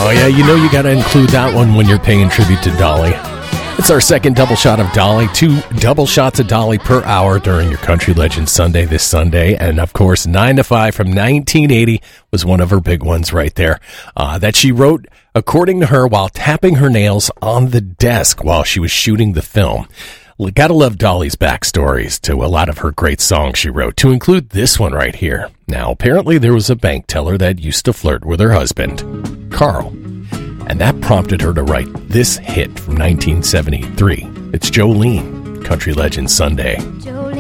Oh, yeah, you know you got to include that one when you're paying tribute to Dolly. It's our second double shot of Dolly. 2 double shots of Dolly per hour during your Country Legends Sunday this Sunday. And, of course, 9 to 5 from 1980 was one of her big ones right there. That she wrote, according to her, while tapping her nails on the desk while she was shooting the film. Gotta love Dolly's backstories to a lot of her great songs she wrote, to include this one right here. Now, apparently there was a bank teller that used to flirt with her husband, Carl. And that prompted her to write this hit from 1973. It's Jolene, Country Legends Sunday. Jolene.